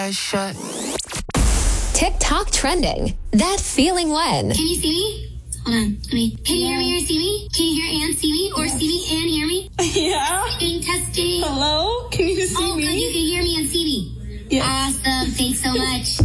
Shut. TikTok trending. That feeling when. Can you see me? Hold on. Can you hear me or see me? Can you hear and see me? Or see me and hear me? Yeah. Testing. Hello? Can you see me? Oh, you can hear me and see me. Yes. Awesome. Thanks so much.